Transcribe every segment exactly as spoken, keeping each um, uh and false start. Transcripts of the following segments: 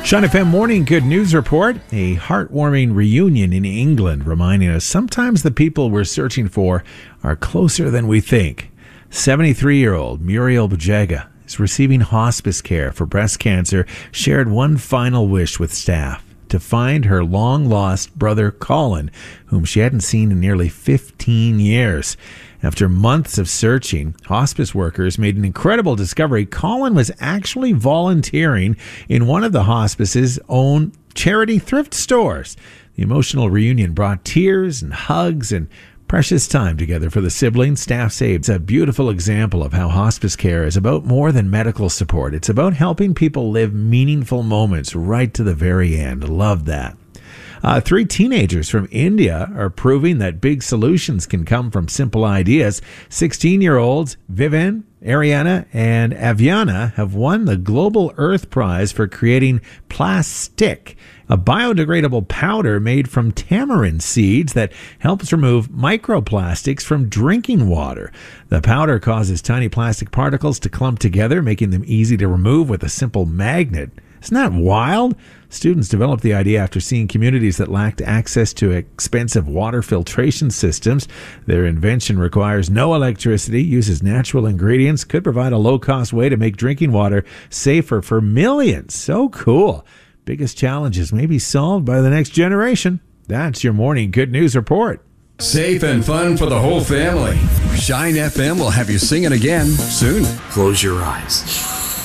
Shine F M Morning Good News Report. A heartwarming reunion in England reminding us sometimes the people we're searching for are closer than we think. seventy-three-year-old Muriel Bajega is receiving hospice care for breast cancer, shared one final wish with staff: to find her long-lost brother Colin, whom she hadn't seen in nearly fifteen years. After months of searching, hospice workers made an incredible discovery. Colin was actually volunteering in one of the hospice's own charity thrift stores. The emotional reunion brought tears and hugs and precious time together for the siblings. Staff say it's a beautiful example of how hospice care is about more than medical support. It's about helping people live meaningful moments right to the very end. Love that. Uh, three teenagers from India are proving that big solutions can come from simple ideas. sixteen-year-olds Vivin, Ariana, and Aviana have won the Global Earth Prize for creating Plastic, a biodegradable powder made from tamarind seeds that helps remove microplastics from drinking water. The powder causes tiny plastic particles to clump together, making them easy to remove with a simple magnet. Isn't that wild? Students developed the idea after seeing communities that lacked access to expensive water filtration systems. Their invention requires no electricity, uses natural ingredients, could provide a low-cost way to make drinking water safer for millions. So cool. Biggest challenges may be solved by the next generation. That's your morning Good News Report. Safe and fun for the whole family. Shine F M will have you singing again soon. Close your eyes.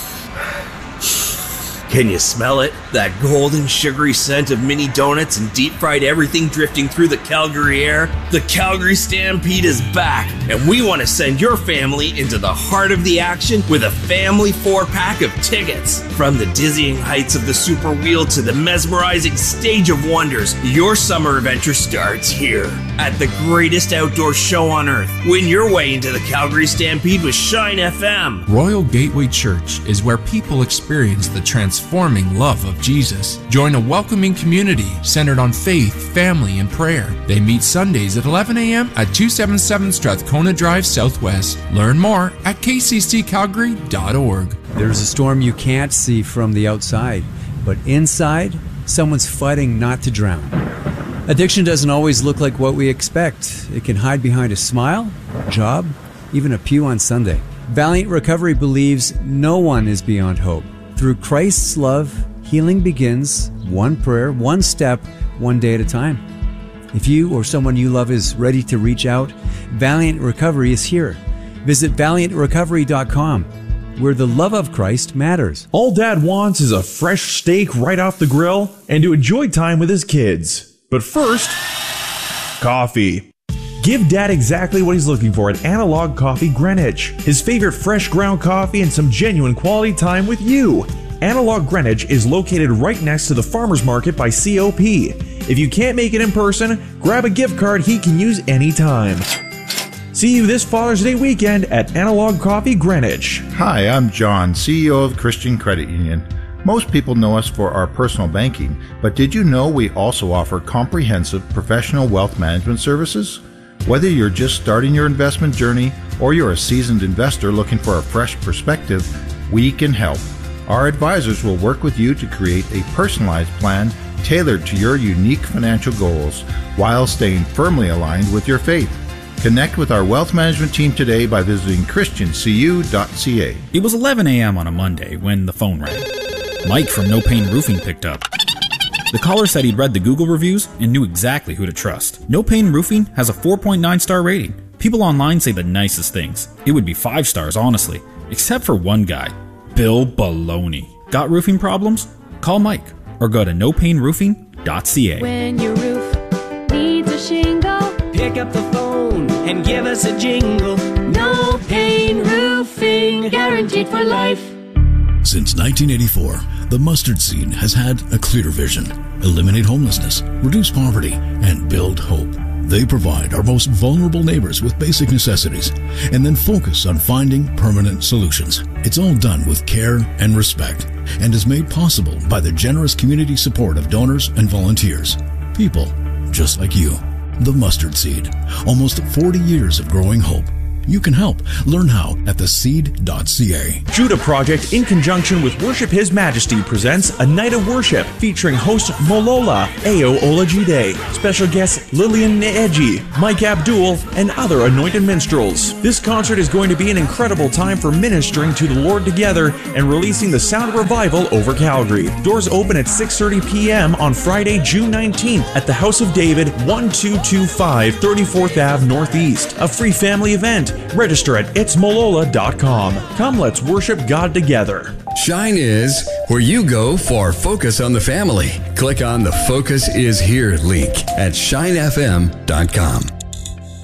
Can you smell it? That golden, sugary scent of mini donuts and deep-fried everything drifting through the Calgary air? The Calgary Stampede is back, and we want to send your family into the heart of the action with a family four-pack of tickets. From the dizzying heights of the Super Wheel to the mesmerizing Stage of Wonders, your summer adventure starts here at the greatest outdoor show on earth. Win your way into the Calgary Stampede with Shine F M. Royal Gateway Church is where people experience the transforming love of Jesus. Join a welcoming community centered on faith, family, and prayer. They meet Sundays at eleven a.m. at two seventy-seven Strathcona Drive Southwest. Learn more at k c c calgary dot org. There's a storm you can't see from the outside, but inside, someone's fighting not to drown. Addiction doesn't always look like what we expect. It can hide behind a smile, a job, even a pew on Sunday. Valiant Recovery believes no one is beyond hope. Through Christ's love, healing begins one prayer, one step, one day at a time. If you or someone you love is ready to reach out, Valiant Recovery is here. Visit valiant recovery dot com, where the love of Christ matters. All Dad wants is a fresh steak right off the grill and to enjoy time with his kids. But first, coffee. Give Dad exactly what he's looking for at Analog Coffee Greenwich. His favorite fresh ground coffee and some genuine quality time with you. Analog Greenwich is located right next to the Farmers Market by C O P. If you can't make it in person, grab a gift card he can use anytime. See you this Father's Day weekend at Analog Coffee Greenwich. Hi, I'm John, C E O of Christian Credit Union. Most people know us for our personal banking, but did you know we also offer comprehensive professional wealth management services? Whether you're just starting your investment journey or you're a seasoned investor looking for a fresh perspective, we can help. Our advisors will work with you to create a personalized plan tailored to your unique financial goals while staying firmly aligned with your faith. Connect with our wealth management team today by visiting christian c u dot c a. It was eleven a.m. on a Monday when the phone rang. Mike from No Pain Roofing picked up. The caller said he'd read the Google reviews and knew exactly who to trust. No Pain Roofing has a four point nine star rating. People online say the nicest things. It would be five stars, honestly. Except for one guy, Bill Baloney. Got roofing problems? Call Mike or go to no pain roofing dot c a. When your roof needs a shingle, pick up the phone and give us a jingle. No Pain Roofing, guaranteed for life. Since nineteen eighty-four, the Mustard Seed has had a clear vision: eliminate homelessness, reduce poverty, and build hope. They provide our most vulnerable neighbors with basic necessities and then focus on finding permanent solutions. It's all done with care and respect and is made possible by the generous community support of donors and volunteers. People just like you. The Mustard Seed. Almost forty years of growing hope. You can help. Learn how at the seed dot c a. Judah Project, in conjunction with Worship His Majesty, presents a night of worship featuring host Molola Ayo Olajide, special guests Lillian Neeji, Mike Abdul, and other anointed minstrels. This concert is going to be an incredible time for ministering to the Lord together and releasing the sound of revival over Calgary. Doors open at six thirty p.m. on Friday, June nineteenth at the House of David, twelve twenty-five thirty-fourth Avenue Northeast. A free family event. Register at its molola dot com. Come, let's worship God together. Shine is where you go for Focus on the Family. Click on the Focus is Here link at shine f m dot com.